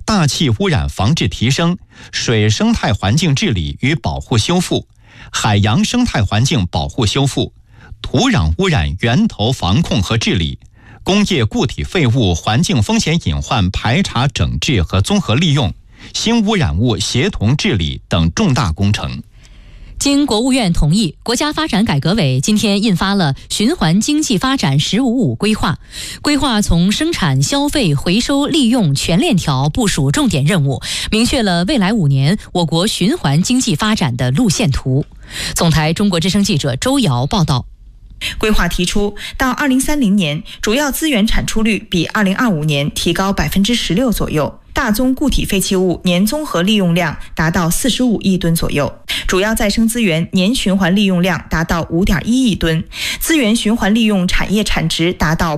大气污染防治提升、水生态环境治理与保护修复、海洋生态环境保护修复、土壤污染源头防控和治理、工业固体废物环境风险隐患排查整治和综合利用、新污染物协同治理等重大工程。 经国务院同意，国家发展改革委今天印发了循环经济发展“15+5”规划。规划从生产、消费、回收、利用全链条部署重点任务，明确了未来5年我国循环经济发展的路线图。总台中国之声记者周瑶报道。 规划提出，到2030年，主要资源产出率比2025年提高16%左右，大宗固体废弃物年综合利用量达到45亿吨左右，主要再生资源年循环利用量达到5.1亿吨，资源循环利用产业产值达到